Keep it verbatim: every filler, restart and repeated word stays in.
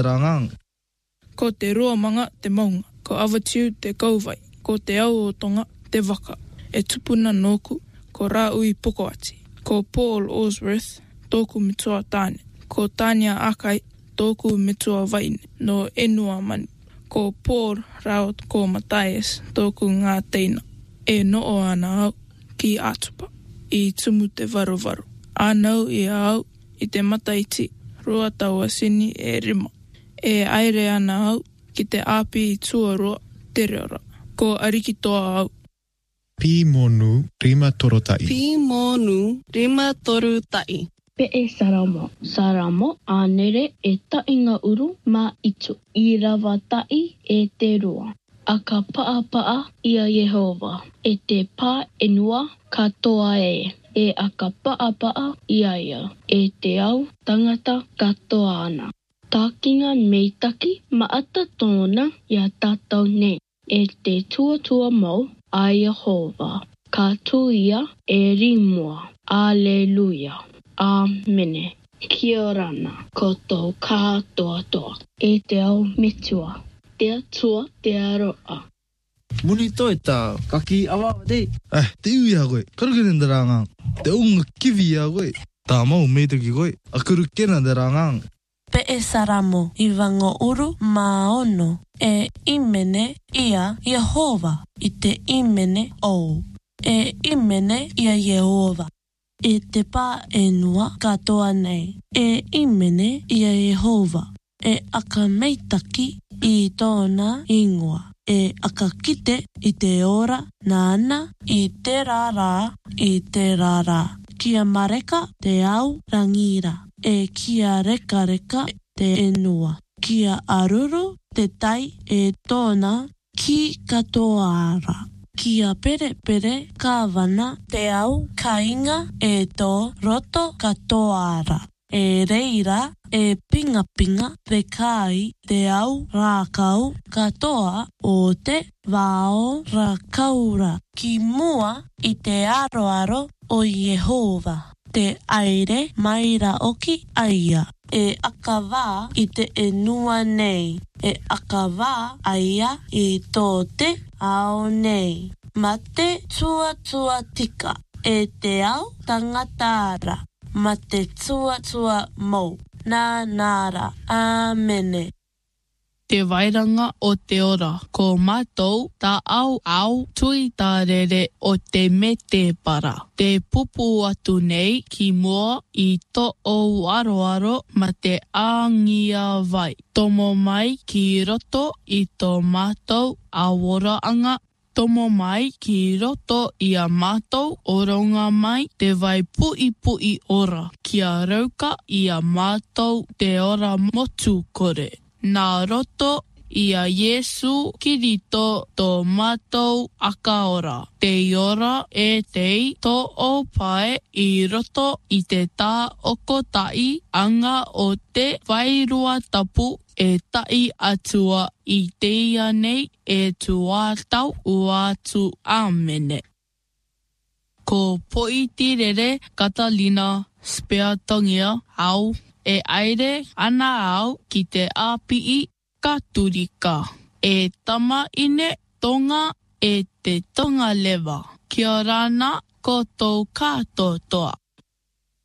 rangang. Ko te roa manga te maunga, ko awatiu te kauwai, ko te au o tonga te waka, e tupuna nōku, ko rā ui poko ati. Ko Paul Osworth, tōku mitua tāne, ko Tania Akai, tōku mitua waine, no enua mani. Ko Paul Raut ko Matthias, tōku ngā teina, e noo ana au ki atupa, i tumu te varovaru. Anau i au, i te mataiti, rua taua sini e rima. E aere ana au, ki te api i tuaroa, te reora. Ko ariki toa au. Pi monu rima torotai. Pi monu rima torutai. Pe e saramo. Saramo anere e tainga uru ma itu. I rawa tai e te roa. A ka paa paa ia Yehova. E te pā enua katoa e. E a ka paa paa ia ia. E te au tangata katoa ana. Tākinga meitaki maata tōna ia tātou ne. E te tuatua mau a Yehova. Ka tuia e rimua. Aleluia. Amene. Kia orana. Ko tō kātoa toa. E te au mitua. Te atua te aroa. Muni toi tā, kaki awa dei. Eh, te ui a koe, karukene te rangang. Te unga kiwi a koe. Tā mau meitaki koe, akuru kena te rangang. Pe e saramo i wango uru maono. E imene ia Yehova. I te imene o. E imene ia Yehova. E te pā enua katoa nei. E imene ia Yehova. E aka meitaki i tōna ingoa. E aka kite i te ora nāna i te rārā i te rārā. Kia mareka te au rangira. E kia reka reka te enua. Kia aruru te tai e tōna ki katoara. Kia pere pere kāwana te au kainga e tō roto katoara. E reira e pinga pinga te kai te au rākau katoa o te wao rākaura. Ki mua i te aroaro o Yehova. Te aire maira oki aia. E akawā i te enua nei. E akawā aia i tō te ao nei. Ma te tua tua tika. E te au tangatara. Ma te tua tua mou. Nā nāra. Āmene. Te wairanga o te ora, ko mātou tā au au tui tā rere o te me te para. Te pupu atu nei ki mua i to o aroaro ma te āngia vai. Tomo mai ki roto i tō mātou aworaanga. Tomo mai ki roto i a mātou oronga mai te vai pui pui ora. Kia rauka i a mātou te ora motu kore. Nā roto i a Yesu Kirito tō mātou akaora. Te ora e tei tō o pae i roto i te tā oko tai anga o te wairua tapu e tai atua i teia nei e tuatau uatu amene. Ko Poitirere Catalina Speatongia au e aire ana au ki te āpii katurika. E tama ine tonga e te tonga lewa. Kia rana ko tō kātotoa.